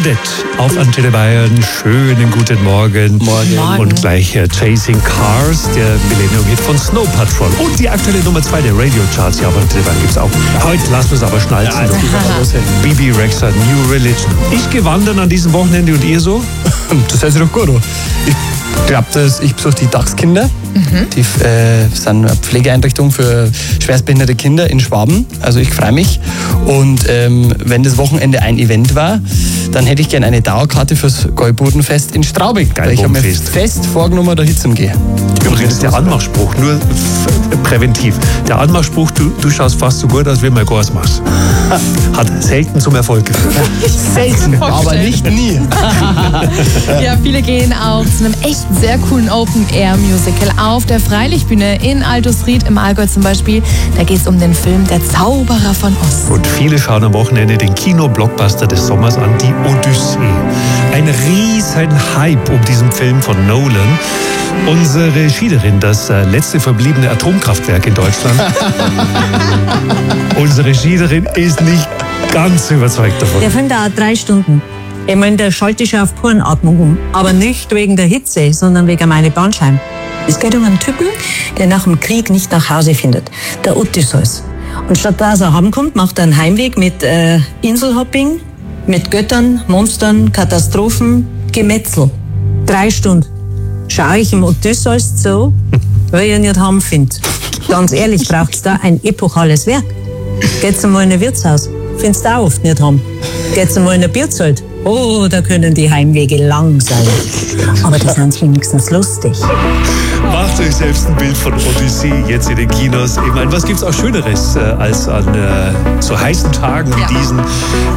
Odette auf Antenne Bayern. Schönen guten Morgen. Morgen. Und gleich Chasing Cars, der Millennium-Hit von Snow Patrol. Und die aktuelle Nummer 2 der Radio-Charts. Ja, auf Antenne Bayern gibt es auch. Heute lassen wir es aber schnalzen. Bibi Rexha, New Religion. Ich gehe wandern an diesem Wochenende und ihr so? Das hört sich doch gut an. Ich glaube, ich besuche die Dachskinder. Die sind eine Pflegeeinrichtung für schwerstbehinderte Kinder in Schwaben. Also ich freue mich. Und wenn das Wochenende ein Event war, dann hätte ich gerne eine Dauerkarte fürs Gäubodenfest in Straubing. Geil, ich habe mir fest vorgenommen, da hinzugehen. Übrigens der Anmachspruch, nur präventiv. Der Anmachspruch, du schaust fast so gut aus, wie mein Gas machst. Hat selten zum Erfolg geführt. Selten, aber nicht nie. Ja, viele gehen auch zu einem echt sehr coolen Open-Air-Musical auf der Freilichtbühne in Aldosried im Allgäu zum Beispiel. Da geht es um den Film Der Zauberer von Oz. Und viele schauen am Wochenende den Kino-Blockbuster des Sommers an, die Odyssee. Ein riesen Hype um diesen Film von Nolan. Unsere Schiederin, das letzte verbliebene Atomkraftwerk in Deutschland. Unsere Schiederin ist nicht ganz überzeugt davon. Der Film dauert 3 Stunden. Ich meine, der schaltet schon auf Purenatmung um. Aber nicht wegen der Hitze, sondern wegen meiner Bandscheiben. Es geht um einen Typen, der nach dem Krieg nicht nach Hause findet. Der Odysseus. Und statt dass er heimkommt, macht er einen Heimweg mit Inselhopping, mit Göttern, Monstern, Katastrophen, Gemetzel. 3 Stunden. Schaue ich im Odysseus zu, weil ich ihn nicht haben finde. Ganz ehrlich, braucht es da ein epochales Werk. Geht's einmal in ein Wirtshaus, findest du auch oft nicht haben. Geht's einmal in ein Bierzelt, oh, da können die Heimwege lang sein. Aber die sind wenigstens lustig. Macht euch selbst ein Bild von Odyssee jetzt in den Kinos. Ich meine, was gibt's auch Schöneres als an so heißen Tagen wie diesen